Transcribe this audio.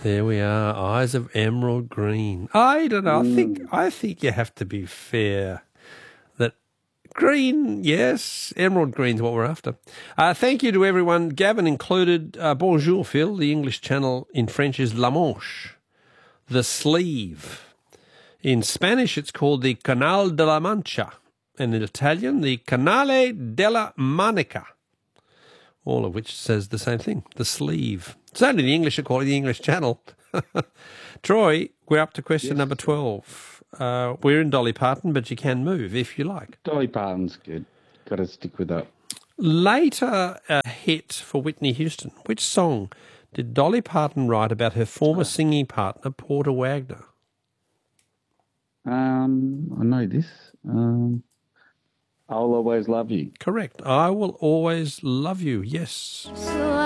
There we are, eyes of emerald green. I don't know. I think you have to be fair. That green, yes, emerald green's what we're after. Thank you to everyone, Gavin included. Bonjour, Phil. The English channel in French is La Manche, the sleeve. In Spanish, it's called the Canal de la Mancha, and in Italian, the Canale della Manica. All of which says the same thing, the sleeve. It's only the English, according to the English channel. Troy, we're up to question number 12. We're in Dolly Parton, but you can move if you like. Dolly Parton's good. Got to stick with that. Later a hit for Whitney Houston. Which song did Dolly Parton write about her former singing partner, Porter Wagner? I know this. I'll Always Love You. Correct. I Will Always Love You, yes.